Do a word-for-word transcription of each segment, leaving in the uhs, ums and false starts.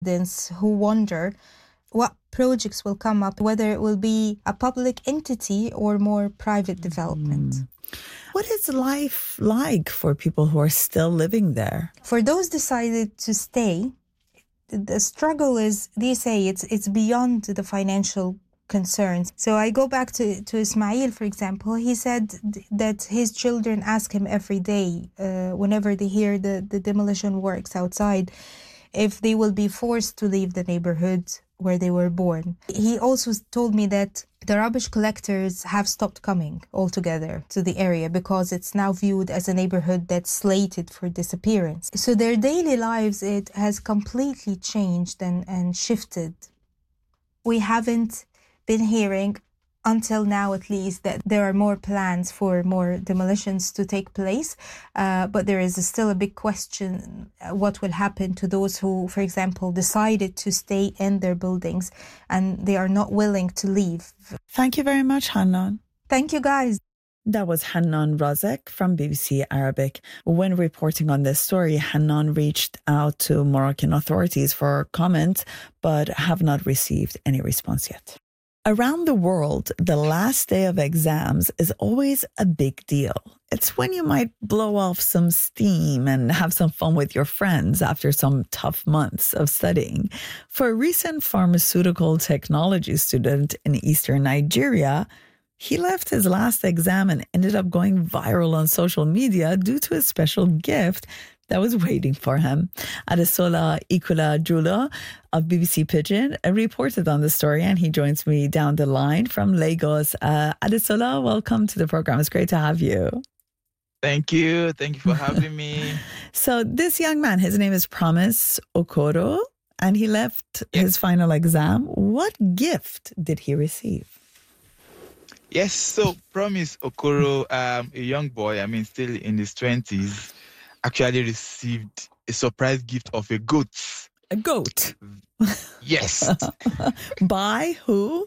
Students who wonder what projects will come up, whether it will be a public entity or more private development. Mm. What is life like for people who are still living there? For those decided to stay, the struggle is, they say, it's it's beyond the financial concerns. So I go back to, to Ismail, for example. He said that his children ask him every day, uh, whenever they hear the, the demolition works outside, if they will be forced to leave the neighborhood where they were born. He also told me that the rubbish collectors have stopped coming altogether to the area because it's now viewed as a neighborhood that's slated for disappearance. So their daily lives, it has completely changed and, and shifted. We haven't been hearing, until now at least, that there are more plans for more demolitions to take place, uh, but there is still a big question uh, what will happen to those who, for example, decided to stay in their buildings and they are not willing to leave. Thank you very much, Hannon. Thank you, guys. That was Hannon Razek from B B C Arabic. When reporting on this story, Hannon reached out to Moroccan authorities for comment, but have not received any response yet. Around the world, the last day of exams is always a big deal. It's when you might blow off some steam and have some fun with your friends after some tough months of studying. For a recent pharmaceutical technology student in eastern Nigeria, he left his last exam and ended up going viral on social media due to a special gift that was waiting for him. Adesola Ikula Jula of B B C Pidgin reported on the story, and he joins me down the line from Lagos. Uh, Adesola, welcome to the program. It's great to have you. Thank you. Thank you for having me. So this young man, his name is Promise Okoro, and he left Yes. his final exam. What gift did he receive? Yes, so Promise Okoro, um, a young boy, I mean, still in his twenties, actually received a surprise gift of a goat. A goat. Yes. By who?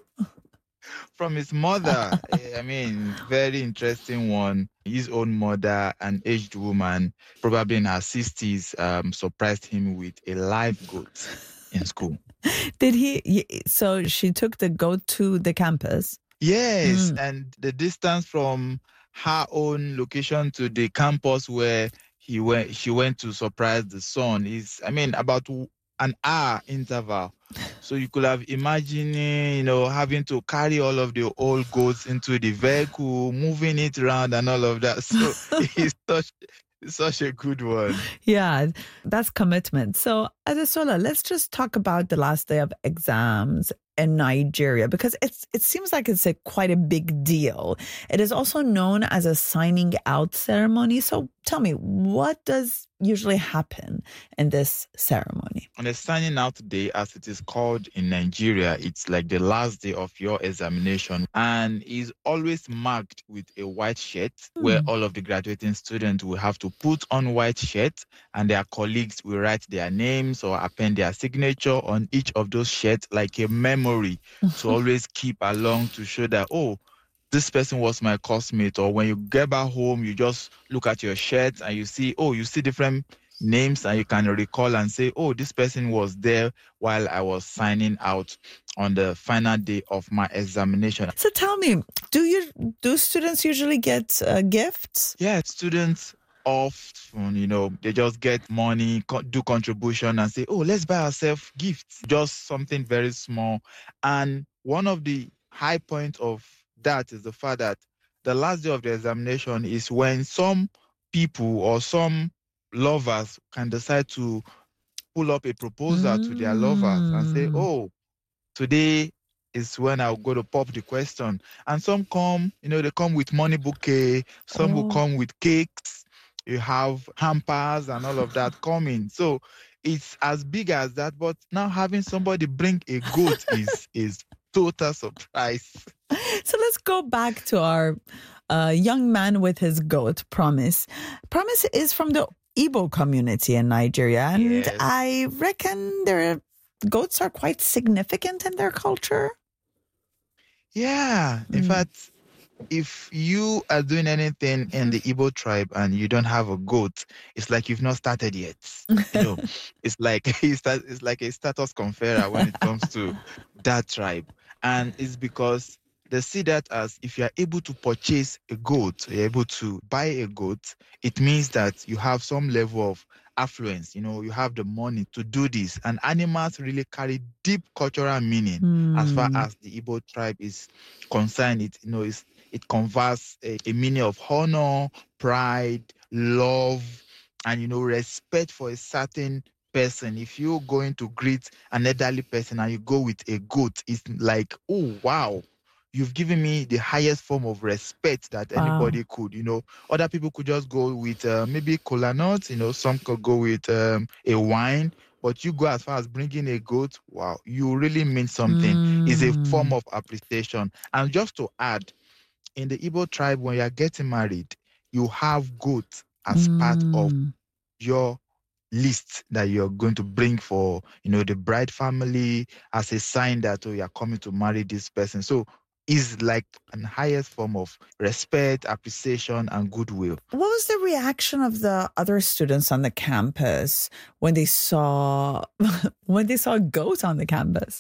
From his mother. I mean, very interesting one. His own mother, an aged woman, probably in her sixties, um, surprised him with a live goat in school. Did he? So she took the goat to the campus? Yes, Mm. and the distance from her own location to the campus where he went, she went to surprise the son is, I mean, about an hour interval. So you could have imagined, you know, having to carry all of the old goats into the vehicle, moving it around and all of that. So it's such, such a good one. Yeah, that's commitment. So, Adesola, let's just talk about the last day of exams in Nigeria, because it's it seems like it's a quite a big deal. It is also known as a signing out ceremony. So tell me, what does usually happen in this ceremony? On the signing out day, as it is called in Nigeria, it's like the last day of your examination and is always marked with a white shirt mm. where all of the graduating students will have to put on white shirts and their colleagues will write their names or append their signature on each of those shirts like a memory to always keep along to show that, oh, this person was my classmate. Or when you get back home, you just look at your shirt and you see, oh, you see different names and you can recall and say, oh, this person was there while I was signing out on the final day of my examination. So tell me, do you do students usually get uh, gifts? Yeah, students often, you know, they just get money, co- do contribution and say, oh, let's buy ourselves gifts. Just something very small. And one of the high points of that is the fact that the last day of the examination is when some people or some lovers can decide to pull up a proposal mm. to their lovers and say, oh, today is when I'll go to pop the question. And some come, you know, they come with money bouquet, some oh. will come with cakes, you have hampers and all of that coming. So it's as big as that, but now having somebody bring a goat is is total surprise. So let's go back to our uh, young man with his goat, Promise. Promise is from the Igbo community in Nigeria, and yes. I reckon their goats are quite significant in their culture. Yeah, in mm. fact, if you are doing anything in the Igbo tribe and you don't have a goat, it's like you've not started yet. You know, it's like it's like a status conferrer when it comes to that tribe. And it's because they see that as if you are able to purchase a goat, you're able to buy a goat, it means that you have some level of affluence. You know, you have the money to do this. And animals really carry deep cultural meaning mm. as far as the Igbo tribe is concerned. It, you know, it's, it conveys a, a meaning of honor, pride, love, and, you know, respect for a certain person. If you're going to greet an elderly person and you go with a goat, it's like, oh, wow, you've given me the highest form of respect that wow. anybody could. You know, other people could just go with uh, maybe cola nuts, you know, some could go with um, a wine, but you go as far as bringing a goat, wow, you really mean something. Mm. It's a form of appreciation. And just to add, in the Igbo tribe, when you're getting married, you have goat as mm. part of your list that you're going to bring for, you know, the bride family as a sign that, oh, you're coming to marry this person. So it's like an highest form of respect, appreciation, and goodwill. What was the reaction of the other students on the campus when they saw when they saw a goat on the campus?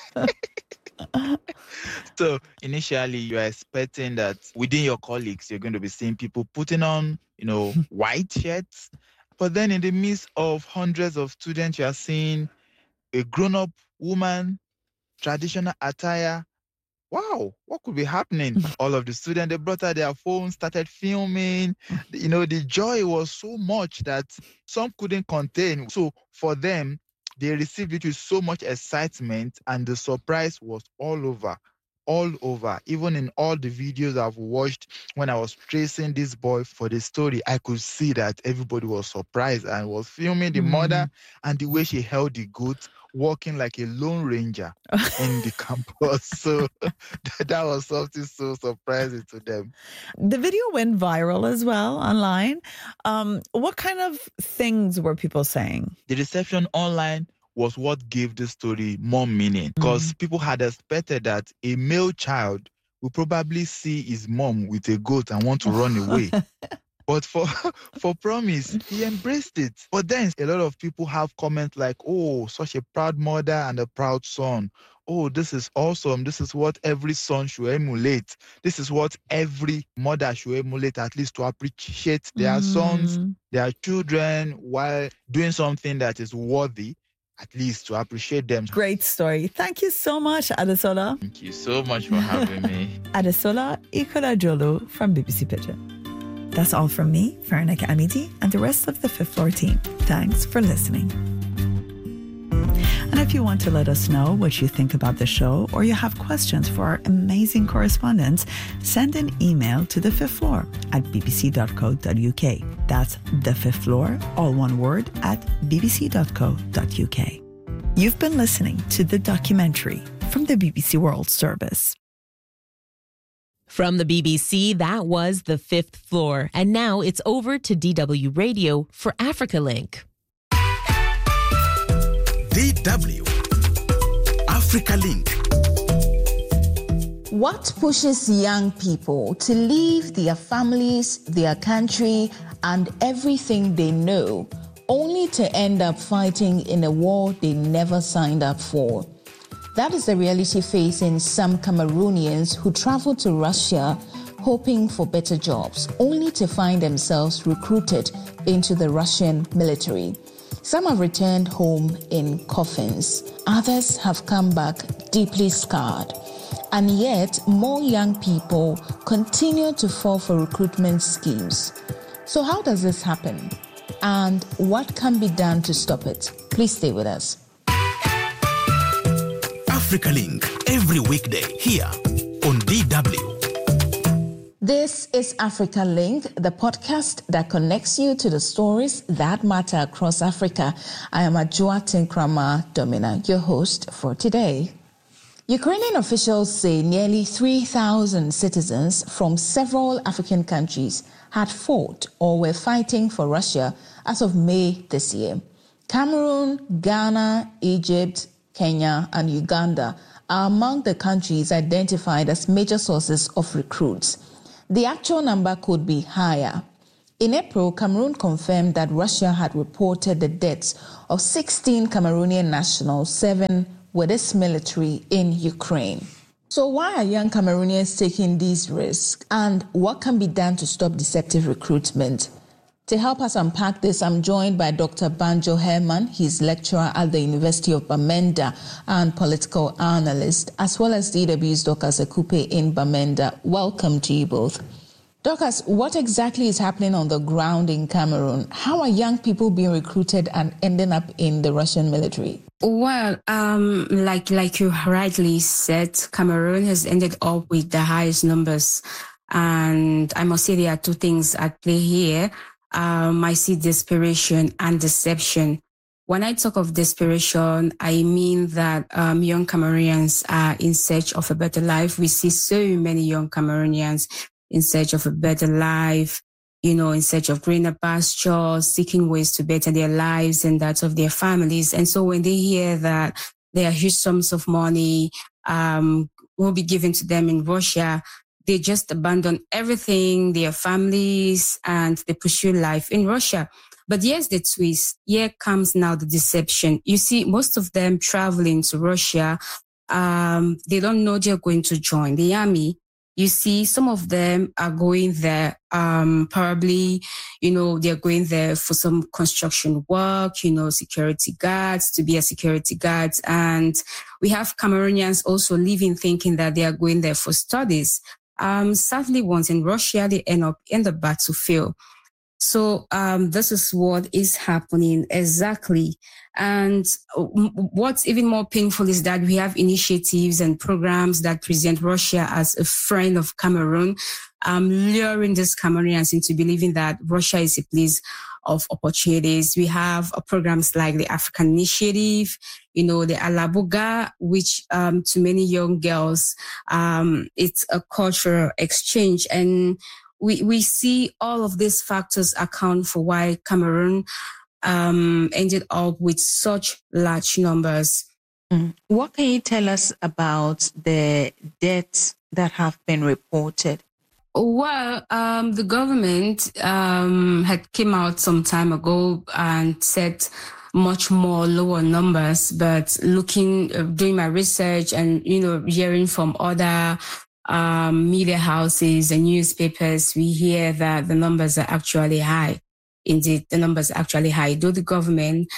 So initially, you are expecting that within your colleagues, you're going to be seeing people putting on, you know, white shirts. But then in the midst of hundreds of students, you are seeing a grown-up woman, traditional attire. Wow, what could be happening? All of the students, they brought out their phones, started filming. You know, the joy was so much that some couldn't contain. So for them, they received it with so much excitement, and the surprise was all over, all over. Even in all the videos I've watched when I was tracing this boy for the story, I could see that everybody was surprised and was filming the mm. mother and the way she held the goat, walking like a lone ranger in the campus. So that was something so surprising to them. The video went viral as well online. Um, what kind of things were people saying? The reception online was what gave the story more meaning, because mm. people had expected that a male child would probably see his mom with a goat and want to run away. But for for Promise, he embraced it. But then a lot of people have comments like, oh, such a proud mother and a proud son. Oh, this is awesome. This is what every son should emulate. This is what every mother should emulate, at least to appreciate their mm. sons, their children, while doing something that is worthy, at least to appreciate them. Great story. Thank you so much, Adesola. Thank you so much for having me. Adesola Ikola-Jolo from B B C Pidgin. That's all from me, Farnak Amidi, and the rest of the Fifth Floor team. Thanks for listening. And if you want to let us know what you think about the show, or you have questions for our amazing correspondents, send an email to the Fifth Floor at b b c dot co dot u k. That's the Fifth Floor, all one word, at b b c dot co dot u k. You've been listening to The Documentary from the B B C World Service. From the B B C, that was The Fifth Floor. And now it's over to D W Radio for Africa Link. D W Africa Link. What pushes young people to leave their families, their country, and everything they know, only to end up fighting in a war they never signed up for? That is the reality facing some Cameroonians who travel to Russia hoping for better jobs, only to find themselves recruited into the Russian military. Some have returned home in coffins. Others have come back deeply scarred. And yet, more young people continue to fall for recruitment schemes. So how does this happen? And what can be done to stop it? Please stay with us. Africa Link, every weekday here on D W. This is Africa Link, the podcast that connects you to the stories that matter across Africa. I am Ajua Tinkrama Domina, your host for today. Ukrainian officials say nearly three thousand citizens from several African countries had fought or were fighting for Russia as of May this year. Cameroon, Ghana, Egypt, Kenya, and Uganda are among the countries identified as major sources of recruits. The actual number could be higher. In April, Cameroon confirmed that Russia had reported the deaths of sixteen Cameroonian nationals, seven with its military in Ukraine. So why are young Cameroonians taking these risks, and what can be done to stop deceptive recruitment? To help us unpack this, I'm joined by Doctor Banjo Herman. He's lecturer at the University of Bamenda and political analyst, as well as D W's Dorcas Akupe in Bamenda. Welcome to you both. Dorcas, what exactly is happening on the ground in Cameroon? How are young people being recruited and ending up in the Russian military? Well, um, like like you rightly said, Cameroon has ended up with the highest numbers. And I must say there are two things at play here. Um, I see desperation and deception. When I talk of desperation, I mean that um, young Cameroonians are in search of a better life. We see so many young Cameroonians in search of a better life, you know, in search of greener pastures, seeking ways to better their lives and that of their families. And so when they hear that there are huge sums of money um, will be given to them in Russia, they just abandon everything, their families, and they pursue life in Russia. But here's the twist. Here comes now the deception. You see, most of them traveling to Russia, um, they don't know they're going to join the army. You see, some of them are going there, um, probably, you know, they're going there for some construction work, you know, security guards, to be a security guard. And we have Cameroonians also living thinking that they are going there for studies. Um, sadly, once in Russia, they end up in the battlefield. So um, this is what is happening exactly. And what's even more painful is that we have initiatives and programs that present Russia as a friend of Cameroon, um, luring these Cameroonians into believing that Russia is a place of opportunities. We have uh, programs like the African Initiative, you know, the Alabuga, which um, to many young girls, um, it's a cultural exchange. And we, we see all of these factors account for why Cameroon um, ended up with such large numbers. Mm. What can you tell us about the deaths that have been reported? Well, um, the government um, had came out some time ago and said much more lower numbers, but looking, uh, doing my research and, you know, hearing from other um, media houses and newspapers, we hear that the numbers are actually high. Indeed, the numbers are actually high, though the government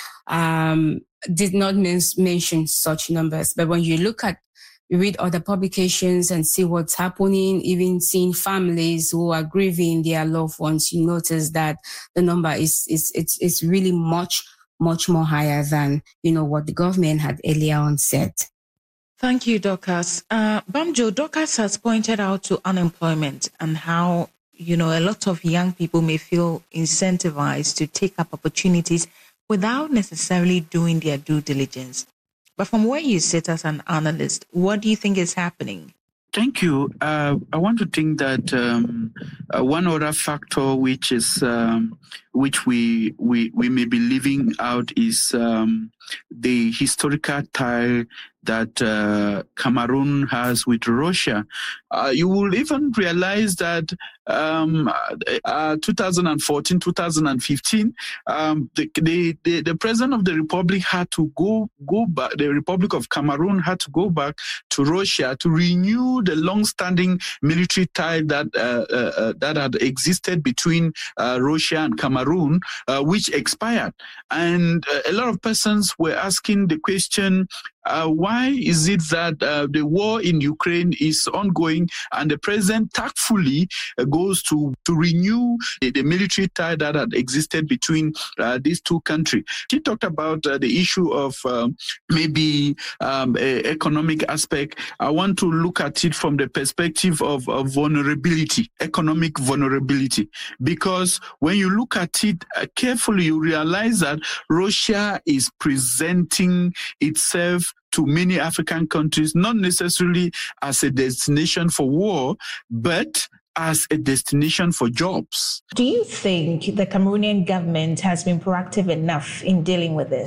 um, did not men- mention such numbers. But when you look at You read other publications and see what's happening, even seeing families who are grieving their loved ones, you notice that the number is, is it's, it's really much, much more higher than, you know, what the government had earlier on said. Thank you, Dorcas. Uh, Banjo, Dorcas has pointed out to unemployment and how, you know, a lot of young people may feel incentivized to take up opportunities without necessarily doing their due diligence. But from where you sit as an analyst, what do you think is happening? Thank you. Uh, I want to think that um, uh, one other factor which is um, which we, we we may be leaving out is um, the historical tie that uh, Cameroon has with Russia. Uh, you will even realize that um, uh, twenty fourteen, twenty fifteen, um, the, the, the, the president of the republic had to go, go back, the Republic of Cameroon had to go back to Russia to renew the long-standing military tie that, uh, uh, that had existed between uh, Russia and Cameroon, uh, which expired. And uh, a lot of persons were asking the question, Uh, why is it that uh, the war in Ukraine is ongoing and the president tactfully uh, goes to, to renew the, the military tie that had existed between uh, these two countries? She talked about uh, the issue of um, maybe um, a economic aspect. I want to look at it from the perspective of, of vulnerability, economic vulnerability, because when you look at it uh, carefully, you realize that Russia is presenting itself to many African countries, not necessarily as a destination for war, but as a destination for jobs. Do you think the Cameroonian government has been proactive enough in dealing with this?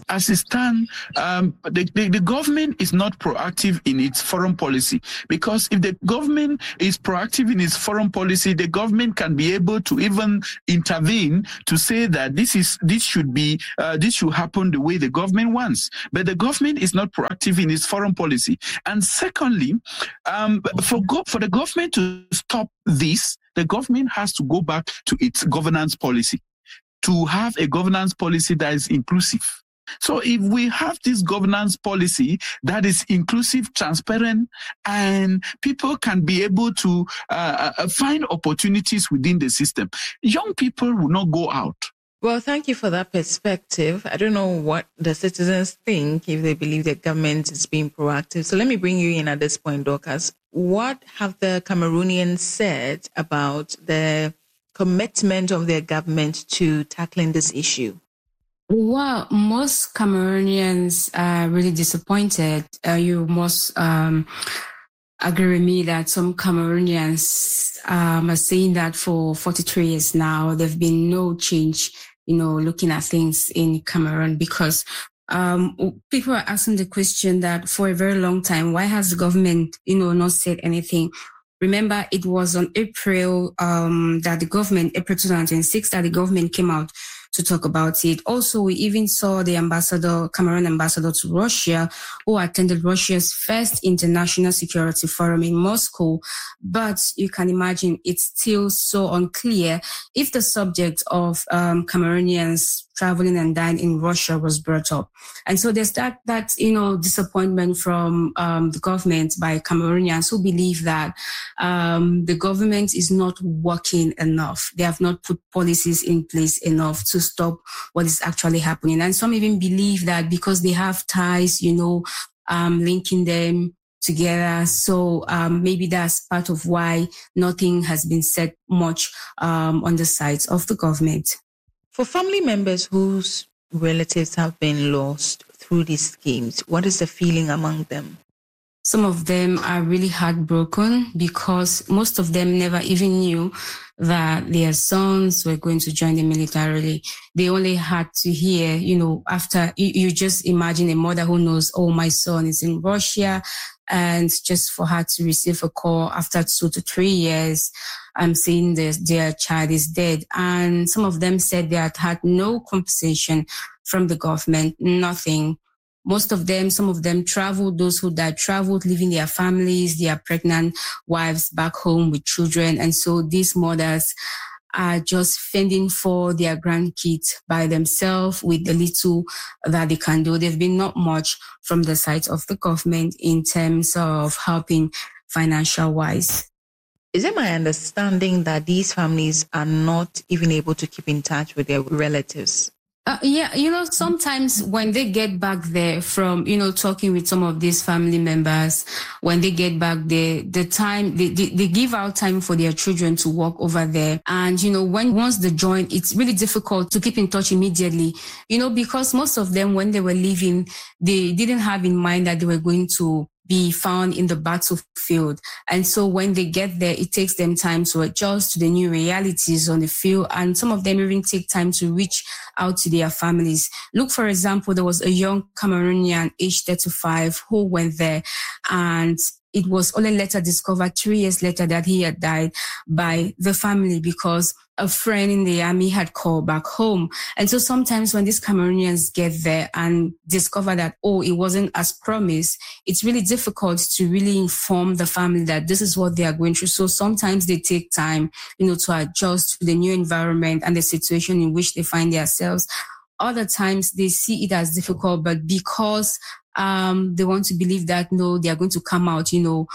as it stands, um, the, the, the government is not proactive in its foreign policy, because if the government is proactive in its foreign policy, the government can be able to even intervene to say that this is this should be uh, this should happen the way the government wants. But the government is not proactive in its foreign policy. And secondly, um, for go- for the government to stop this, the government has to go back to its governance policy, to have a governance policy that is inclusive. So if we have this governance policy that is inclusive, transparent, and people can be able to uh, find opportunities within the system, young people will not go out. Well, thank you for that perspective. I don't know what the citizens think if they believe the government is being proactive. So let me bring you in at this point, Dorcas. What have the Cameroonians said about the commitment of their government to tackling this issue? Well, most Cameroonians are really disappointed. Uh, you must um, agree with me that some Cameroonians um, are saying that for forty-three years now, there have been no change, you know, looking at things in Cameroon, because um, people are asking the question that for a very long time, why has the government, you know, not said anything? Remember, it was on April um, that the government, April two thousand twenty-six, that the government came out to talk about it. Also, we even saw the ambassador, Cameroon ambassador to Russia, who attended Russia's first international security forum in Moscow. But you can imagine it's still so unclear if the subject of um, Cameroonians traveling and dying in Russia was brought up. And so there's that, that you know, disappointment from um, the government by Cameroonians who believe that um, the government is not working enough. They have not put policies in place enough to stop what is actually happening. And some even believe that because they have ties, you know, um, linking them together. So um, maybe that's part of why nothing has been said much um, on the sides of the government. For family members whose relatives have been lost through these schemes, what is the feeling among them? Some of them are really heartbroken because most of them never even knew that their sons were going to join the military. They only had to hear, you know, after you, you just imagine a mother who knows, oh, my son is in Russia, and just for her to receive a call after two to three years, I'm saying that their child is dead. And some of them said they had had no compensation from the government, nothing. Most of them, some of them traveled, those who died traveled, leaving their families, their pregnant wives back home with children. And so these mothers are just fending for their grandkids by themselves with the little that they can do. There've been not much from the side of the government in terms of helping financial wise. Is it my understanding that these families are not even able to keep in touch with their relatives? Uh, yeah, you know, sometimes when they get back there from, you know, talking with some of these family members, when they get back there, the time, they, they, they give out time for their children to walk over there. And, you know, when once they join, it's really difficult to keep in touch immediately, you know, because most of them, when they were leaving, they didn't have in mind that they were going to be found in the battlefield. And so when they get there, it takes them time to adjust to the new realities on the field. And some of them even take time to reach out to their families. Look, for example, there was a young Cameroonian, age thirty-five, who went there, and it was only later discovered three years later that he had died by the family because a friend in the army had called back home. And so sometimes when these Cameroonians get there and discover that, oh, it wasn't as promised, it's really difficult to really inform the family that this is what they are going through. So sometimes they take time, you know, to adjust to the new environment and the situation in which they find themselves. Other times they see it as difficult, but because um, they want to believe that, no, they are going to come out, you know,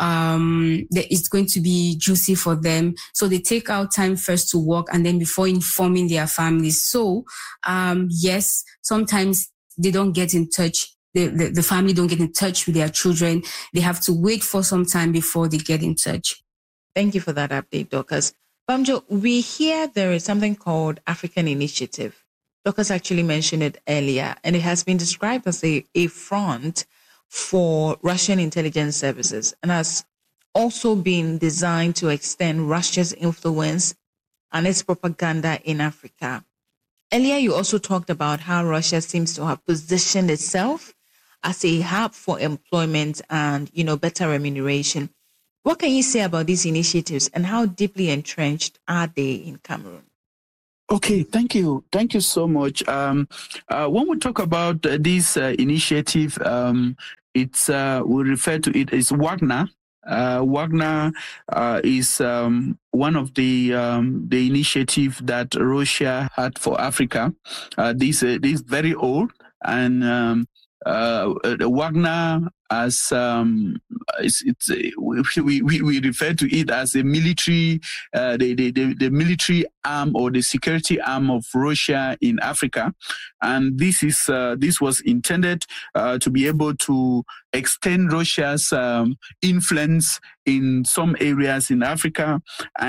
um, that it's going to be juicy for them. So they take out time first to work and then before informing their families. So, um, yes, sometimes they don't get in touch. The, the, the family don't get in touch with their children. They have to wait for some time before they get in touch. Thank you for that update, Dorcas. Bamjo, we hear there is something called African Initiative. Dorcas actually mentioned it earlier, and it has been described as a, a front for Russian intelligence services and has also been designed to extend Russia's influence and its propaganda in Africa. Earlier, you also talked about how Russia seems to have positioned itself as a hub for employment and, you know, better remuneration. What can you say about these initiatives and how deeply entrenched are they in Cameroon? Okay, thank you. Thank you so much. Um, uh, when we talk about uh, this uh, initiative, um, it's uh, we refer to it as Wagner. Uh, Wagner uh, is um, one of the um, the initiative that Russia had for Africa. Uh, this uh, this is very old, and um, uh, Wagner as um, it's, it's we, we we refer to it as a military uh, the, the the the military arm or the security arm of Russia in Africa, and this is uh, this was intended uh, to be able to extend Russia's um, influence in some areas in Africa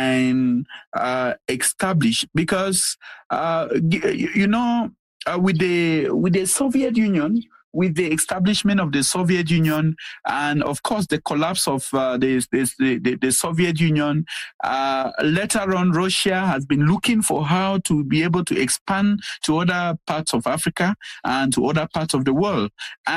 and uh, establish because uh, you know uh, with the with the Soviet Union. With the establishment of the Soviet Union and, of course, the collapse of uh, the, the, the, the Soviet Union, uh, later on, Russia has been looking for how to be able to expand to other parts of Africa and to other parts of the world.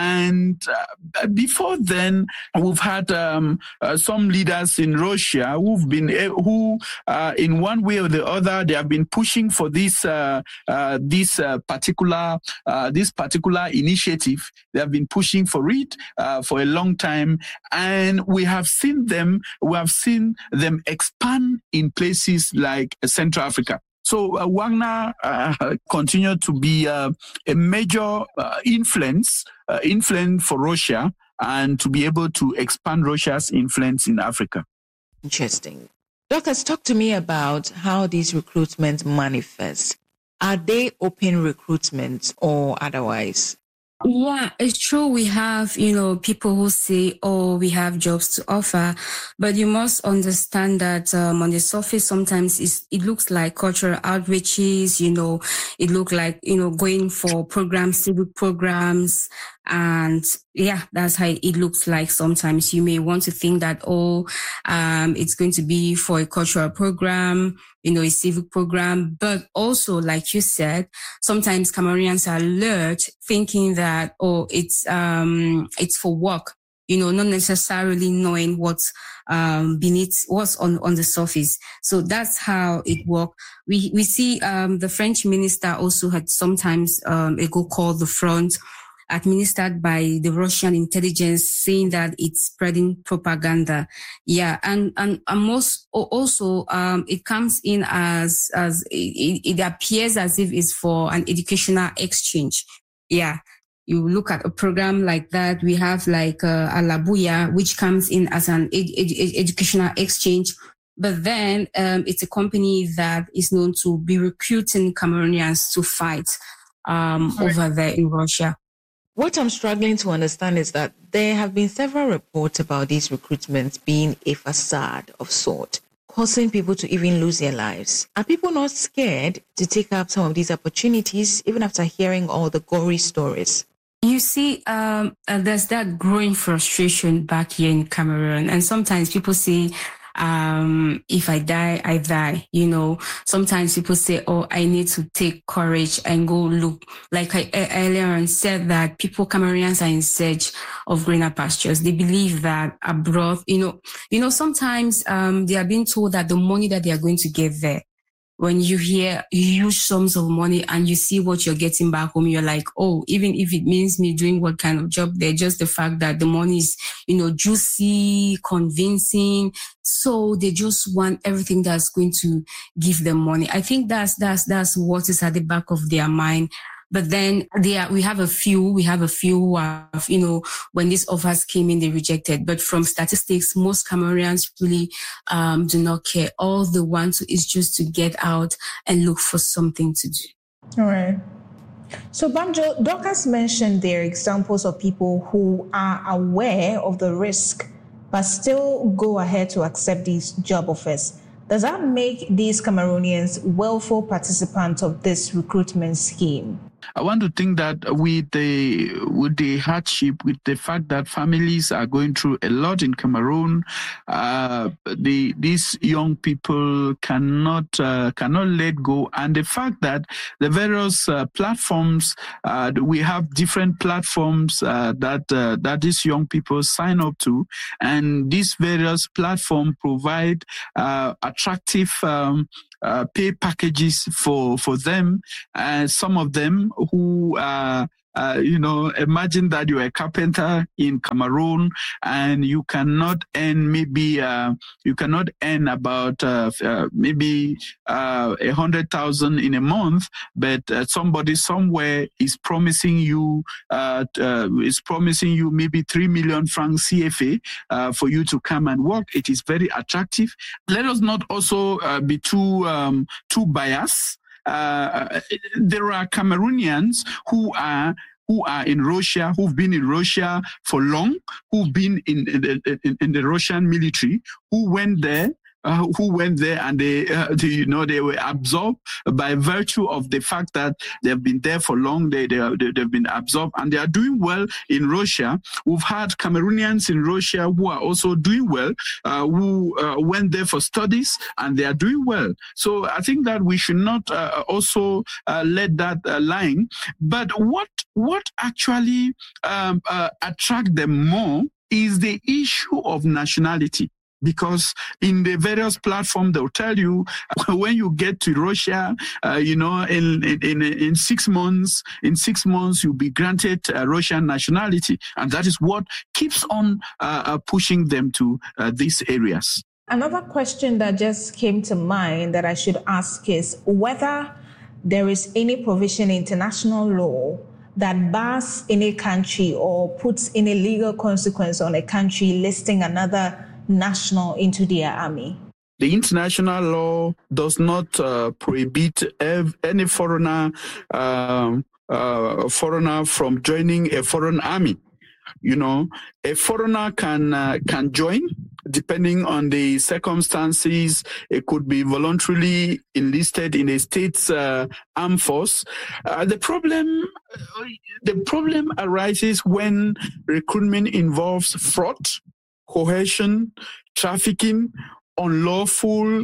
And uh, before then, we've had um, uh, some leaders in Russia who've been, who, uh, in one way or the other, they have been pushing for this uh, uh, this uh, particular uh, this particular initiative. They have been pushing for it uh, for a long time, and we have seen them. We have seen them expand in places like Central Africa. So uh, Wagner uh, continued to be uh, a major uh, influence, uh, influence for Russia, and to be able to expand Russia's influence in Africa. Interesting. Doctors, talk to me about how these recruitments manifest. Are they open recruitments or otherwise? Yeah, it's true. We have, you know, people who say, oh, we have jobs to offer, but you must understand that um, on the surface, sometimes it's, it looks like cultural outreaches, you know, it looks like, you know, going for programs, civic programs. And yeah, that's how it looks like. Sometimes you may want to think that, oh, um, it's going to be for a cultural program, you know, a civic program. But also, like you said, sometimes Cameroonians are alert thinking that, oh, it's, um, it's for work, you know, not necessarily knowing what's, um, beneath, what's on, on the surface. So that's how it works. We, we see, um, the French minister also had sometimes, um, ago called the front, administered by the Russian intelligence, saying that it's spreading propaganda. Yeah. And, and, and most also, um, it comes in as, as it, it appears as if it's for an educational exchange. Yeah. You look at a program like that. We have like, uh, Alabuya, which comes in as an ed- ed- educational exchange. But then, um, it's a company that is known to be recruiting Cameroonians to fight, um, right. over there in Russia. What I'm struggling to understand is that there have been several reports about these recruitments being a facade of sort, causing people to even lose their lives. Are people not scared to take up some of these opportunities, even after hearing all the gory stories? You see, um, uh, there's that growing frustration back here in Cameroon. And sometimes people say, um, if I die, I die. You know, sometimes people say, oh, I need to take courage and go look. Like I earlier on said that people, Cameroonians, are in search of greener pastures. They believe that abroad, you know, you know, sometimes, um, they are being told that the money that they are going to get there, when you hear huge sums of money and you see what you're getting back home, you're like, oh, even if it means me doing what kind of job there, just the fact that the money is, you know, juicy, convincing. So they just want everything that's going to give them money. I think that's, that's, that's what is at the back of their mind. But then there, we have a few, we have a few who have, you know, when these offers came in, they rejected. But from statistics, most Cameroonians really um, do not care. All they want to is just to get out and look for something to do. All right. So Banjo, Dorcas mentioned there examples of people who are aware of the risk, but still go ahead to accept these job offers. Does that make these Cameroonians willful participants of this recruitment scheme? I want to think that with the with the hardship, with the fact that families are going through a lot in Cameroon, uh, the these young people cannot uh, cannot let go, and the fact that the various uh, platforms uh, we have different platforms uh, that uh, that these young people sign up to, and these various platforms provide uh, attractive. Um, Uh, pay packages for for them, and uh, some of them who uh, uh, you know, imagine that you're a carpenter in Cameroon and you cannot earn maybe uh, you cannot earn about uh, uh, maybe uh, a hundred thousand in a month, but uh, somebody somewhere is promising you uh, uh, is promising you maybe three million francs C F A uh, for you to come and work. It is very attractive. Let us not also uh, be too um, too biased. Uh, there are Cameroonians who are who are in Russia, who've been in Russia for long, who've been in in, in, in the Russian military, who went there. Uh, who went there and they, uh, they, you know, they were absorbed by virtue of the fact that they've been there for long. They, they, are, they, they've been absorbed and they are doing well in Russia. We've had Cameroonians in Russia who are also doing well, uh, who uh, went there for studies and they are doing well. So I think that we should not uh, also uh, let that uh, line. But what what actually um, uh, attract them more is the issue of nationality. Because in the various platforms, they'll tell you when you get to Russia, uh, you know, in, in in six months, in six months you'll be granted uh, Russian nationality, and that is what keeps on uh, uh, pushing them to uh, these areas. Another question that just came to mind that I should ask is whether there is any provision in international law that bars any country or puts any legal consequence on a country listing another national into their army. The international law does not uh, prohibit ev- any foreigner um, uh, foreigner from joining a foreign army. You know, a foreigner can uh, can join depending on the circumstances. It could be voluntarily enlisted in a state's uh, armed force. Uh, the problem the problem arises when recruitment involves fraud, coercion, trafficking, unlawful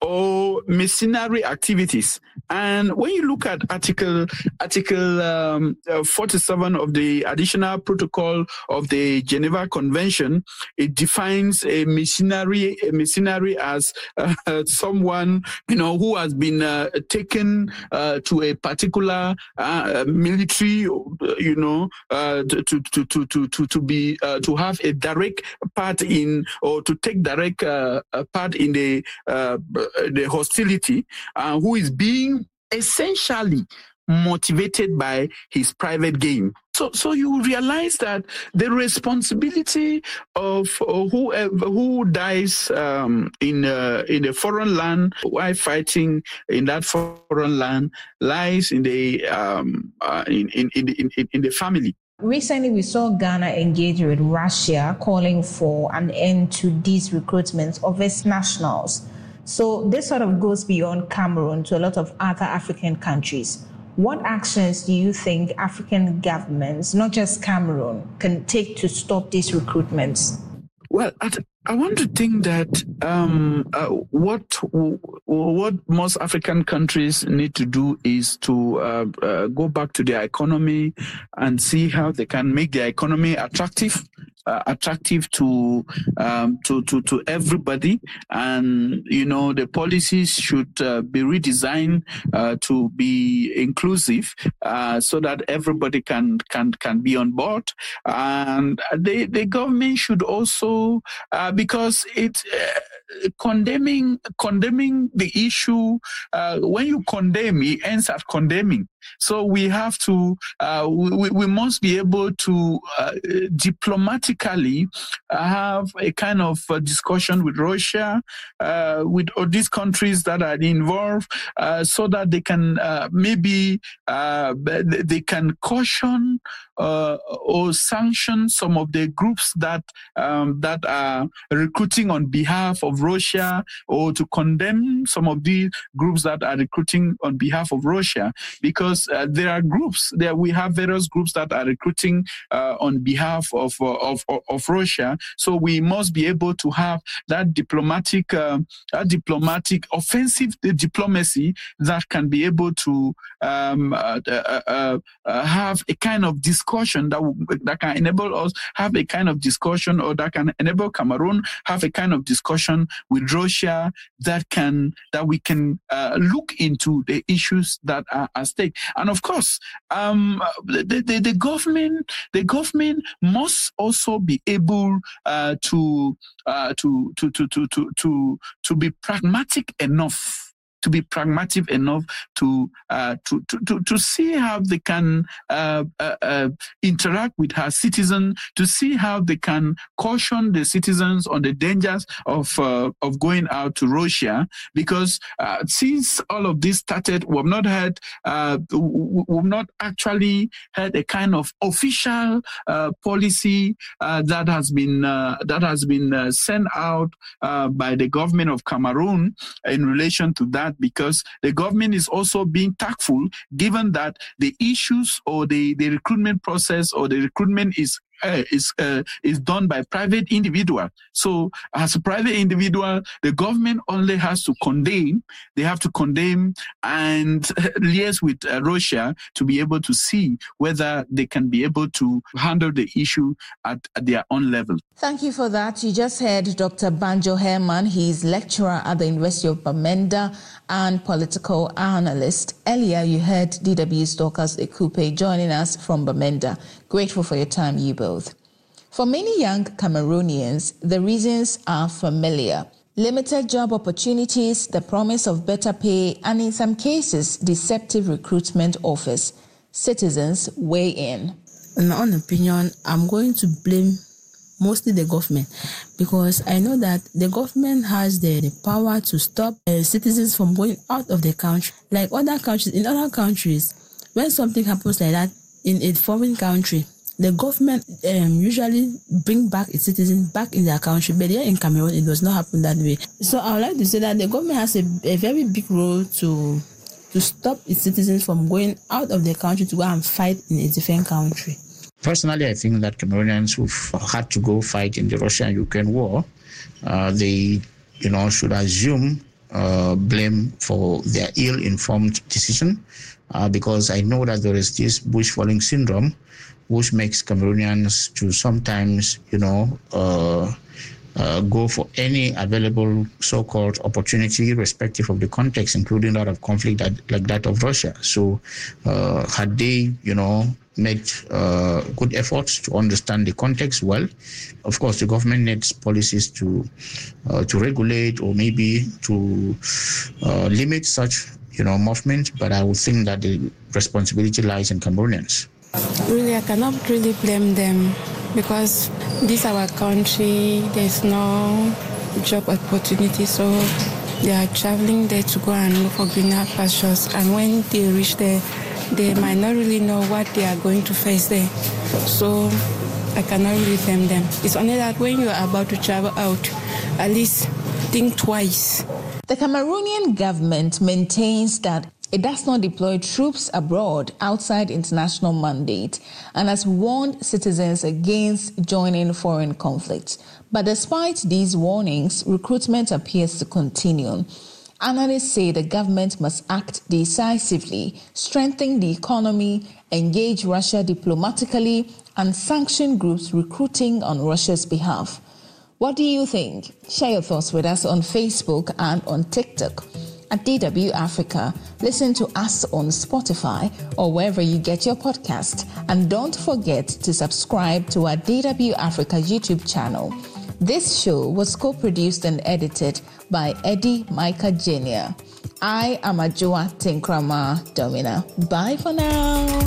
or mercenary activities. And when you look at Article Article um, forty-seven of the Additional Protocol of the Geneva Convention, it defines a mercenary a mercenary as uh, someone, you know, who has been uh, taken uh, to a particular uh, military, you know, uh, to, to to to to to be uh, to have a direct part in or to take direct uh, part in the uh, the hostility, uh, who is being essentially motivated by his private gain. So, so you realize that the responsibility of whoever who dies um, in a, in a foreign land while fighting in that foreign land lies in the um, uh, in, in, in, in, in the family. Recently, we saw Ghana engage with Russia, calling for an end to these recruitments of its nationals. So this sort of goes beyond Cameroon to a lot of other African countries. What actions do you think African governments, not just Cameroon, can take to stop these recruitments? Well, I, I want to think that um, uh, what what most African countries need to do is to uh, uh, go back to their economy and see how they can make their economy attractive. Uh, attractive to um, to to to everybody, and you know the policies should uh, be redesigned uh, to be inclusive, uh, so that everybody can can can be on board. And the the government should also uh, because it. Uh, condemning condemning the issue uh, when you condemn, it ends at condemning. So we have to uh, we, we must be able to uh, diplomatically have a kind of a discussion with Russia, uh, with all these countries that are involved, uh, so that they can uh, maybe uh, they can caution uh, or sanction some of the groups that um, that are recruiting on behalf of Russia, or to condemn some of the groups that are recruiting on behalf of Russia, because because uh, there are groups there. We have various groups that are recruiting uh, on behalf of, uh, of of of Russia. So we must be able to have that diplomatic, uh, that diplomatic offensive diplomacy that can be able to um, uh, uh, uh, uh, have a kind of discussion that w- that can enable us have a kind of discussion, or that can enable Cameroon have a kind of discussion with Russia that can that we can uh, look into the issues that are at stake. And of course, um, the, the the government the government must also be able uh, to, uh, to to to to to to to be pragmatic enough. To be pragmatic enough to uh, to, to to to see how they can uh, uh, uh, interact with her citizens, to see how they can caution the citizens on the dangers of uh, of going out to Russia. Because uh, since all of this started, we've not had uh, we've not actually had a kind of official uh, policy uh, that has been uh, that has been uh, sent out uh, by the government of Cameroon in relation to that. Because the government is also being tactful, given that the issues or the, the recruitment process or the recruitment is uh, is uh, is done by private individual. So as a private individual, the government only has to condemn. They have to condemn and liaise with uh, Russia to be able to see whether they can be able to handle the issue at, at their own level. Thank you for that. You just heard Doctor Banjo Herman. He's lecturer at the University of Bamenda and political analyst. Earlier, you heard D W's Dorcas Ekupe joining us from Bamenda. Grateful for your time, you both. For many young Cameroonians, the reasons are familiar. Limited job opportunities, the promise of better pay, and in some cases, deceptive recruitment offers. Citizens weigh in. In my own opinion, I'm going to blame mostly the government, because I know that the government has the, the power to stop uh, citizens from going out of the country. Like other countries, in other countries, when something happens like that in a foreign country, the government um, usually bring back its citizens back in their country. But here in Cameroon, it does not happen that way. So I would like to say that the government has a, a very big role to to stop its citizens from going out of the country to go and fight in a different country. Personally, I think that Cameroonians who've had to go fight in the Russia-Ukraine war, uh, they, you know, should assume uh, blame for their ill-informed decision, uh, because I know that there is this bush-falling syndrome, which makes Cameroonians to sometimes, you know, uh, uh, go for any available so-called opportunity, irrespective of the context, including that of conflict that, like that of Russia. So uh, had they, you know, made uh, good efforts to understand the context well, of course, the government needs policies to uh, to regulate or maybe to uh, limit such, you know, movement. But I would think that the responsibility lies in Cameroonians. Really, I cannot really blame them, because this is our country. There's no job opportunity, so they are traveling there to go and look for greener pastures. And when they reach there, they might not really know what they are going to face there. So I cannot really blame them. It's only that when you are about to travel out, at least think twice. The Cameroonian government maintains that it does not deploy troops abroad outside international mandate and has warned citizens against joining foreign conflicts. But despite these warnings, recruitment appears to continue. Analysts say the government must act decisively, strengthen the economy, engage Russia diplomatically, and sanction groups recruiting on Russia's behalf. What do you think? Share your thoughts with us on Facebook and on TikTok at D W Africa. Listen to us on Spotify or wherever you get your podcast. And don't forget to subscribe to our D W Africa YouTube channel. This show was co-produced and edited by Eddie Micah Junior I am Ajua Tinkrama Domina. Bye for now.